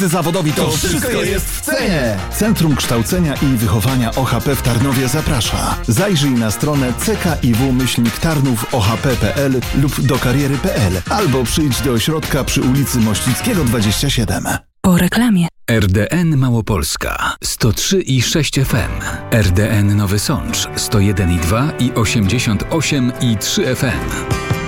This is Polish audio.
Zawodowi to wszystko jest w cenie! Centrum Kształcenia i Wychowania OHP w Tarnowie zaprasza. Zajrzyj na stronę ckiw-tarnów-ohp.pl lub do kariery.pl albo przyjdź do ośrodka przy ulicy Mościckiego 27. Po reklamie. RDN Małopolska 103,6 FM, RDN Nowy Sącz 101,2 i 88,3 FM.